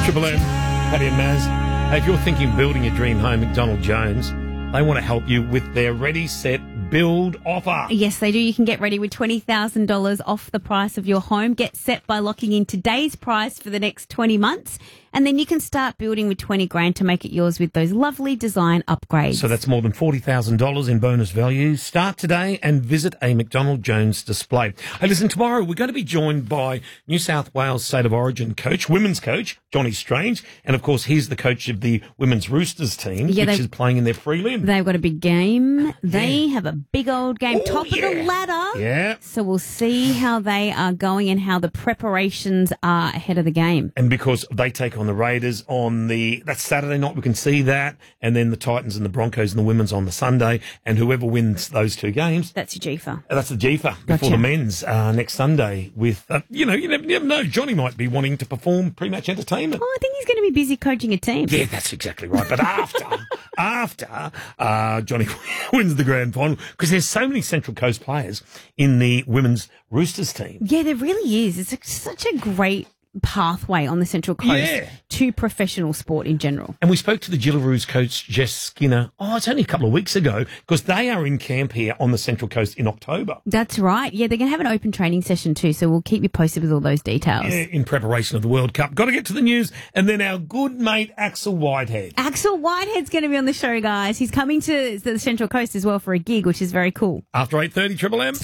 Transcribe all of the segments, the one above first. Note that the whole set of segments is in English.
Triple M, Paddy and Maz. Hey, if you're thinking of building your dream home, McDonald Jones, they want to help you with their Ready, Set, Build offer. Yes, they do. You can get ready with $20,000 off the price of your home. Get set by locking in today's price for the next 20 months. And then you can start building with $20,000 to make it yours with those lovely design upgrades. So that's more than $40,000 in bonus value. Start today and visit a McDonald Jones display. Hey, listen, tomorrow we're going to be joined by New South Wales State of Origin coach, women's coach, Johnny Strange. And, of course, he's the coach of the Women's Roosters team, which is playing in their prelim. They've got a big game. They have a big old game, top of the ladder. Yeah. So we'll see how they are going and how the preparations are ahead of the game. And because they take on the Raiders that's Saturday night, we can see that. And then the Titans and the Broncos and the women's on the Sunday. And whoever wins those two games. That's your GFA. That's the GFA before the men's next Sunday with, you never know. Johnny might be wanting to perform pre-match entertainment. Oh, I think he's going to be busy coaching a team. Yeah, that's exactly right. But after Johnny wins the grand final, because there's so many Central Coast players in the Women's Roosters team. Yeah, there really is. It's such a great pathway on the Central Coast to professional sport in general. And we spoke to the Gillaroos coach, Jess Skinner, it's only a couple of weeks ago, because they are in camp here on the Central Coast in October. That's right. Yeah, they're going to have an open training session too, so we'll keep you posted with all those details. Yeah, in preparation of the World Cup. Got to get to the news, and then our good mate Axel Whitehead. Axel Whitehead's going to be on the show, guys. He's coming to the Central Coast as well for a gig, which is very cool. After 8:30, Triple M.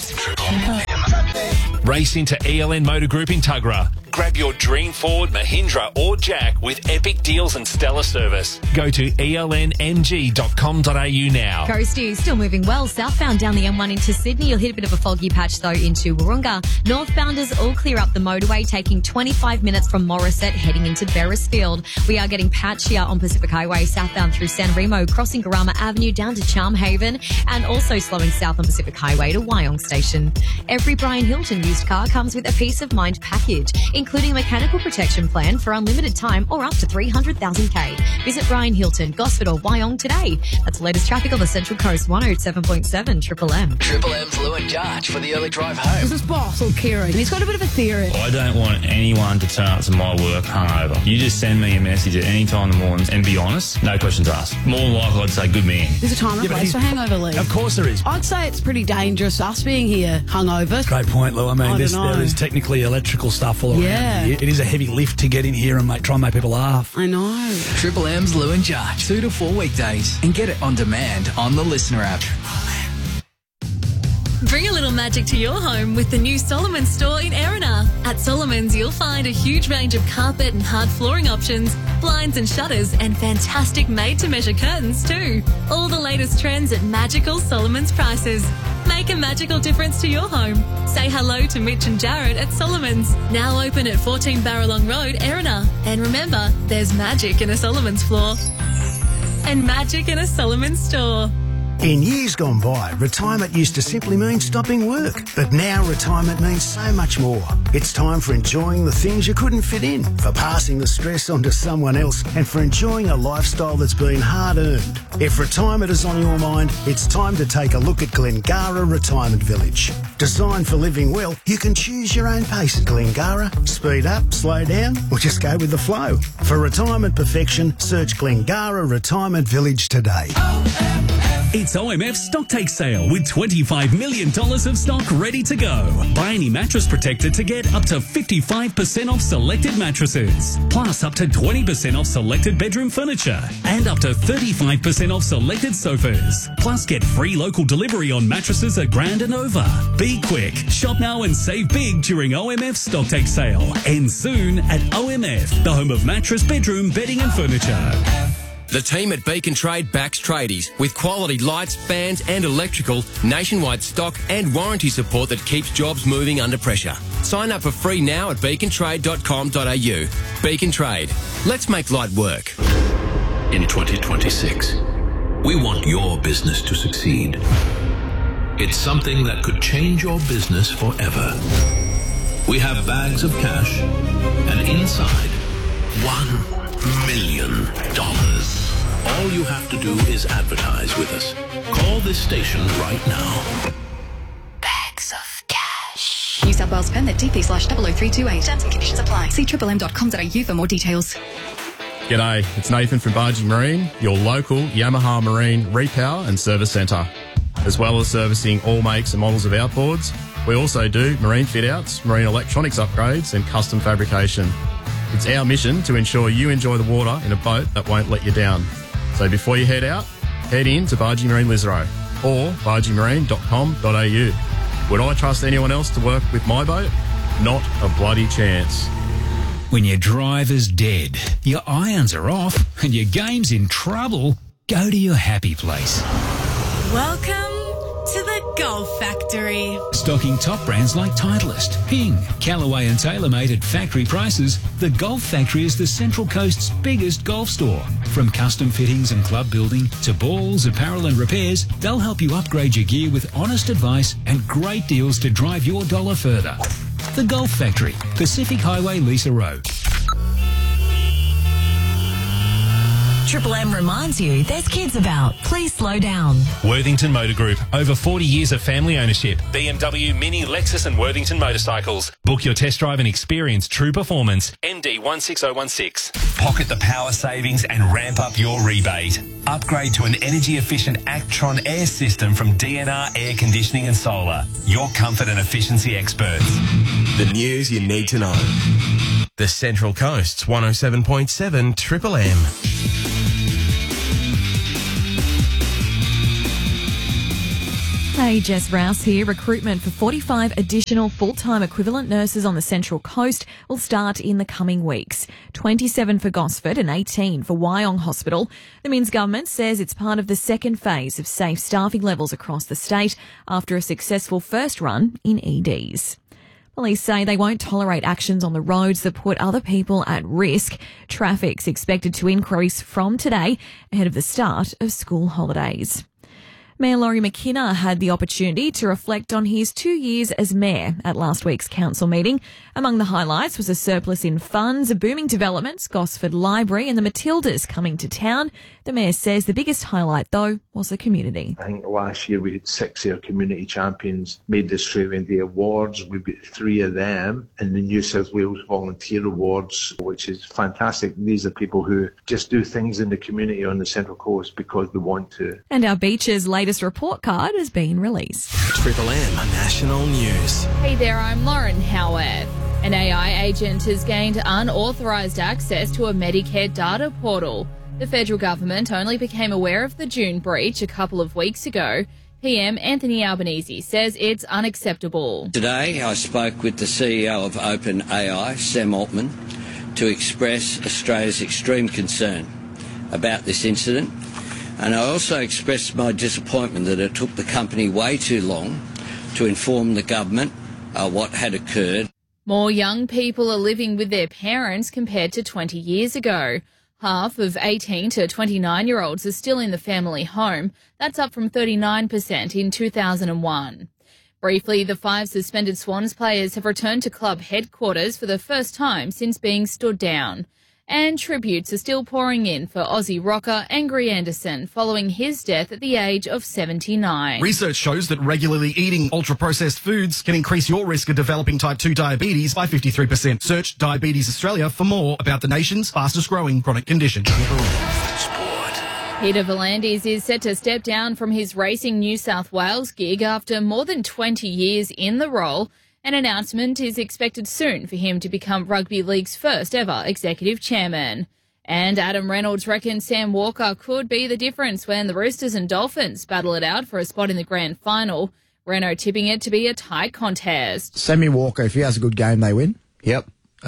Race into ELN Motor Group in Tuggerah. Grab your dream Ford, Mahindra or Jack with epic deals and stellar service. Go to elnmg.com.au now. Coastie still moving well. Southbound down the M1 into Sydney. You'll hit a bit of a foggy patch though into Wahroonga. Northbounders all clear up the motorway, taking 25 minutes from Morisset heading into Beresfield. We are getting patchier on Pacific Highway southbound through San Remo, crossing Garama Avenue down to Charmhaven, and also slowing south on Pacific Highway to Wyong Station. Every Brian Hilton used car comes with a peace of mind package, including a mechanical protection plan for unlimited time or up to 300,000K. Visit Brian Hilton, Gosford or Wyong today. That's the latest traffic on the Central Coast, 107.7 Triple M. Triple M's Lou and Jarge for the early drive home. This is Boss or Kieran, and he's got a bit of a theory. I don't want anyone to turn up to my work hungover. You just send me a message at any time in the morning and be honest, no questions asked. More than likely I'd say good man. There's a time and a place for hangover leave. Of course there is. I'd say it's pretty dangerous us being here hungover. Great point, Lou. I mean, there is technically electrical stuff all around here. It is a heavy lift to get in here and try and make people laugh. I know. Triple M's Lou and Jarge, 2 to 4 weekdays, and get it on demand on the Listener app. Bring a little magic to your home with the new Solomons store in Erina. At Solomons, you'll find a huge range of carpet and hard flooring options, blinds and shutters, and fantastic made-to-measure curtains too. All the latest trends at magical Solomons prices. Make a magical difference to your home. Say hello to Mitch and Jared at Solomons. Now open at 14 Barralong Road, Erina. And remember, there's magic in a Solomons floor and magic in a Solomons store. In years gone by, retirement used to simply mean stopping work. But now retirement means so much more. It's time for enjoying the things you couldn't fit in, for passing the stress on to someone else, and for enjoying a lifestyle that's been hard-earned. If retirement is on your mind, it's time to take a look at Glengara Retirement Village. Designed for living well, you can choose your own pace at Glengara. Speed up, slow down, or just go with the flow. For retirement perfection, search Glengara Retirement Village today. It's OMF's Stocktake Sale with $25 million of stock ready to go. Buy any mattress protector to get up to 55% off selected mattresses, plus up to 20% off selected bedroom furniture, and up to 35% off selected sofas. Plus get free local delivery on mattresses $1,000 and over. Be quick, shop now and save big during OMF's Stocktake Sale. Ends soon at OMF, the home of mattress, bedroom, bedding and furniture. The team at Beacon Trade backs tradies with quality lights, fans and electrical, nationwide stock and warranty support that keeps jobs moving under pressure. Sign up for free now at beacontrade.com.au. Beacon Trade. Let's make light work. In 2026, we want your business to succeed. It's something that could change your business forever. We have bags of cash and inside $1 million. All you have to do is advertise with us. Call this station right now. Bags of cash. New South South Wales permit DP/00328. Terms and conditions apply. See triplem.com.au for more details. G'day, it's Nathan from Bargee Marine, your local Yamaha Marine repower and service centre. As well as servicing all makes and models of outboards, we also do marine fit-outs, marine electronics upgrades and custom fabrication. It's our mission to ensure you enjoy the water in a boat that won't let you down. So before you head out, head in to Bargee Marine Lisarow or bargeemarine.com.au. Would I trust anyone else to work with my boat? Not a bloody chance. When your driver's dead, your irons are off, and your game's in trouble, go to your happy place. Welcome to the Golf Factory. Stocking top brands like Titleist, Ping, Callaway and TaylorMade at factory prices, the Golf Factory is the Central Coast's biggest golf store. From custom fittings and club building to balls, apparel and repairs, they'll help you upgrade your gear with honest advice and great deals to drive your dollar further. The Golf Factory, Pacific Highway, Lisa Road. Triple M reminds you there's kids about. Please slow down. Worthington Motor Group. Over 40 years of family ownership. BMW, Mini, Lexus and Worthington Motorcycles. Book your test drive and experience true performance. MD 16016. Pocket the power savings and ramp up your rebate. Upgrade to an energy-efficient Actron air system from DNR Air Conditioning and Solar. Your comfort and efficiency experts. The news you need to know. The Central Coast's 107.7 Triple M. Hey, Jess Rouse here. Recruitment for 45 additional full-time equivalent nurses on the Central Coast will start in the coming weeks. 27 for Gosford and 18 for Wyong Hospital. The Minns government says it's part of the second phase of safe staffing levels across the state after a successful first run in EDs. Police say they won't tolerate actions on the roads that put other people at risk. Traffic's expected to increase from today ahead of the start of school holidays. Mayor Laurie McKenna had the opportunity to reflect on his 2 years as mayor at last week's council meeting. Among the highlights was a surplus in funds, booming developments, Gosford Library and the Matildas coming to town. The mayor says the biggest highlight, though, was the community. I think last year we had 6 of our community champions made the Australian Day Awards. We've got 3 of them in the New South Wales Volunteer Awards, which is fantastic. These are people who just do things in the community on the Central Coast because they want to. And our beach's latest report card has been released. Triple M National News. Hey there, I'm Lauren Howard. An AI agent has gained unauthorised access to a Medicare data portal. The federal government only became aware of the June breach a couple of weeks ago. PM Anthony Albanese says it's unacceptable. Today I spoke with the CEO of OpenAI, Sam Altman, to express Australia's extreme concern about this incident. And I also expressed my disappointment that it took the company way too long to inform the government what had occurred. More young people are living with their parents compared to 20 years ago. Half of 18 to 29-year-olds are still in the family home. That's up from 39% in 2001. Briefly, the 5 suspended Swans players have returned to club headquarters for the first time since being stood down. And tributes are still pouring in for Aussie rocker Angry Anderson following his death at the age of 79. Research shows that regularly eating ultra-processed foods can increase your risk of developing type 2 diabetes by 53%. Search Diabetes Australia for more about the nation's fastest-growing chronic condition. Peter V'landys is set to step down from his Racing New South Wales gig after more than 20 years in the role. An announcement is expected soon for him to become Rugby League's first ever executive chairman. And Adam Reynolds reckons Sam Walker could be the difference when the Roosters and Dolphins battle it out for a spot in the grand final. Renault tipping it to be a tight contest. Sammy Walker, if he has a good game, they win. Yep.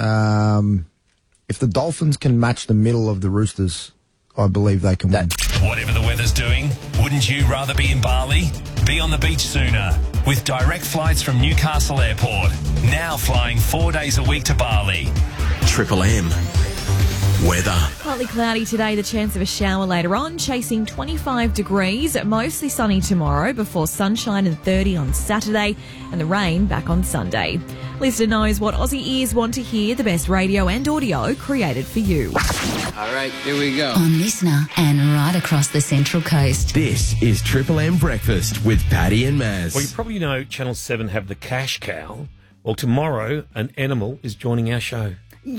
If the Dolphins can match the middle of the Roosters, I believe they can win. Whatever the weather's doing, wouldn't you rather be in Bali? Be on the beach sooner with direct flights from Newcastle Airport. Now flying 4 days a week to Bali. Triple M. Weather. Partly cloudy today, the chance of a shower later on, chasing 25 degrees, mostly sunny tomorrow before sunshine and 30 on Saturday and the rain back on Sunday. Listener knows what Aussie ears want to hear, the best radio and audio created for you. All right, here we go. On Listener and right across the Central Coast. This is Triple M Breakfast with Paddy and Maz. Well, you probably know Channel 7 have the Cash Cow. Well, tomorrow, an animal is joining our show.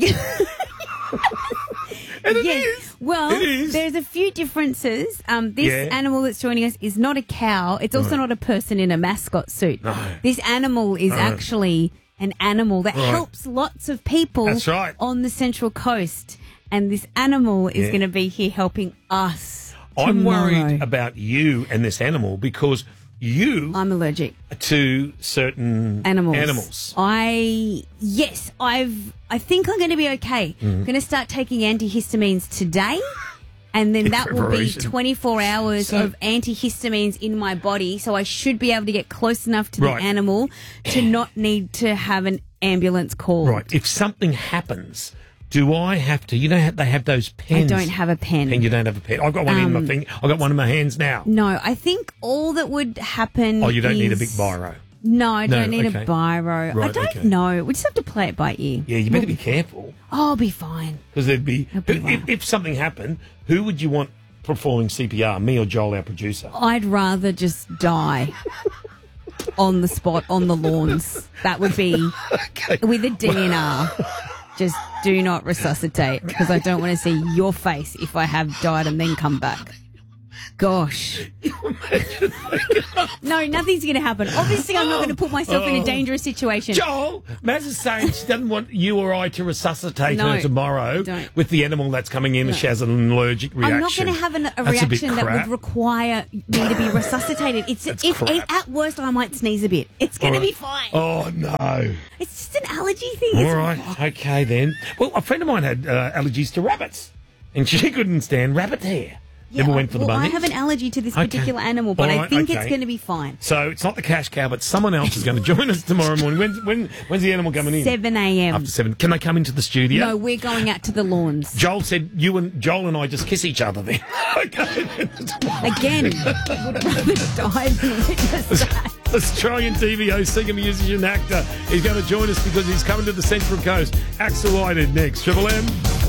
Yes. Well, there's a few differences. This animal that's joining us is not a cow. It's also not a person in a mascot suit. No. This animal is actually an animal that helps lots of people That's right. on the Central Coast. And this animal is going to be here helping us I'm tomorrow. worried about you and this animal because I'm allergic to certain animals. I think I'm going to be okay. I'm going to start taking antihistamines today. And then that will be 24 hours of antihistamines in my body. So I should be able to get close enough to the animal to not need to have an ambulance called. Right. If something happens, do I have to? You know, they have those pens. I don't have a pen. And you don't have a pen. I've got one in my finger. I've got one in my hands now. No, I think all that would happen Oh, you don't need a big biro. No, I don't need a biro. Right, I don't know. We just have to play it by ear. Yeah, you better be careful. Oh, I'll be fine. Because if something happened, who would you want performing CPR, me or Joel, our producer? I'd rather just die on the spot, on the lawns. That would be with a DNR. Just do not resuscitate because I don't want to see your face if I have died and then come back. Gosh. No, nothing's going to happen. Obviously, I'm not going to put myself in a dangerous situation. Joel, Maz is saying she doesn't want you or I to resuscitate her tomorrow with the animal that's coming in and she has an allergic reaction. I'm not going to have a reaction that would require me to be resuscitated. At worst, I might sneeze a bit. It's going to be fine. Oh, no. It's just an allergy thing. All right. Okay, then. Well, a friend of mine had allergies to rabbits and she couldn't stand rabbit hair. Never went for the bunnies? I have an allergy to this particular animal, but I think it's going to be fine. So it's not the cash cow, but someone else is going to join us tomorrow morning. When's the animal coming in? 7 a.m. After 7. Can they come into the studio? No, we're going out to the lawns. Joel said Joel and I just kiss each other then. Okay. Again, I would rather die than witness that. Australian TV host, singer, musician, actor. He's going to join us because he's coming to the Central Coast. Axel Whitehead next. Triple M.